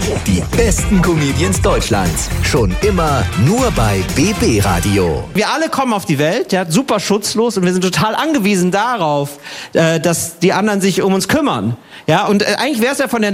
Die besten Comedians Deutschlands. Schon immer nur bei BB Radio. Wir alle kommen auf die Welt, ja, super schutzlos, und wir sind total angewiesen darauf, dass die anderen sich um uns kümmern. Ja, und eigentlich wäre es ja von der